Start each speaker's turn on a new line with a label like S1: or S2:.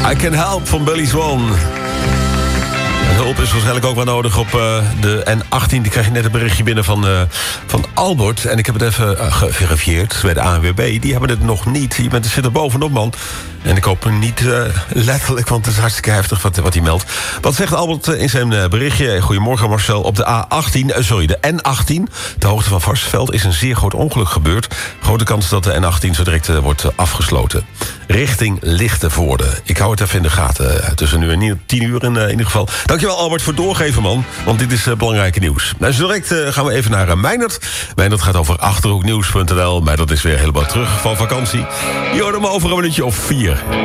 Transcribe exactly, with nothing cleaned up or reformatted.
S1: I Can Help van Billy Swan. En hulp is waarschijnlijk ook wel nodig op uh, de N achttien. Die krijg je net een berichtje binnen van, uh, van Albert. En ik heb het even uh, geverifieerd bij de A N W B. Die hebben het nog niet. Je bent er zit er bovenop, man. En ik hoop niet uh, letterlijk, want het is hartstikke heftig wat, wat hij meldt. Wat zegt Albert in zijn uh, berichtje? Goedemorgen Marcel. Op de A achttien, uh, sorry, de N achttien, de hoogte van Varsseveld, is een zeer groot ongeluk gebeurd. Grote kans dat de N achttien zo direct uh, wordt uh, afgesloten. Richting Lichtenvoorde. Ik hou het even in de gaten. Uh, tussen nu en tien uur in, uh, in ieder geval. Dankjewel Albert voor het doorgeven, man. Want dit is uh, belangrijke nieuws. Nou, zo direct uh, gaan we even naar uh, Meijnerd. Meijnerd gaat over achterhoeknieuws punt n l. Maar dat is weer helemaal terug van vakantie. Je hoort hem over een minuutje of vier.